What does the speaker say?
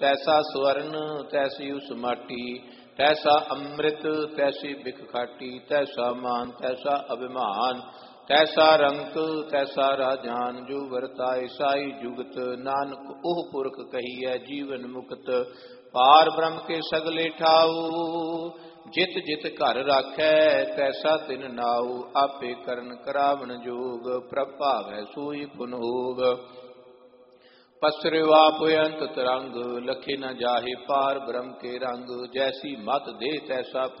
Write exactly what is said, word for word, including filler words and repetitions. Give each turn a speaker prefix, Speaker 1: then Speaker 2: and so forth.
Speaker 1: ਤੈਸਾ ਸਵਰਨ ਤੈਸੀ ਉਸ ਮਾਟੀ, ਤੈਸਾ ਅੰਮ੍ਰਿਤ ਤੈਸੀ ਬਿਖ ਖਾਟੀ, ਤੈਸਾ ਮਾਨ ਤੈਸਾ ਅਭਿਮਾਨ, ਤੈਸਾ ਰੰਕ ਤੈਸਾ ਰਾਜਾਨ, ਜੋ ਵਰਤਾਏ ਸਾਈ ਜੁਗਤ, ਨਾਨਕ ਉਹ ਪੁਰਖ ਕਹੀਐ ਜੀਵਨ ਮੁਕਤ। ਪਾਰ ਬ੍ਰਹਮ ਕੇ ਸਗਲੇ ਠਾਊ, ਜਿਤ ਜਿਤ ਘਰ ਰਾਖੈ ਤੈਸਾ ਤਿਨ ਨਾਊ, ਆਪੇ ਕਰਨ ਕਰਾਵਣ ਜੋਗ, ਪ੍ਰਭ ਭਾਵੈ ਸੋਈ ਪੁਨ ਹੋਗ। ਪਸਰਿ ਆਪ ਅੰਤ ਤਰੰਗ, ਲਖੇ ਨ ਜਾਹੇ ਪਾਰ ਬ੍ਰਹਮ ਕੇ ਰੰਗ, ਜੈਸੀ ਮਤ ਦੇ ਤੈਸਾ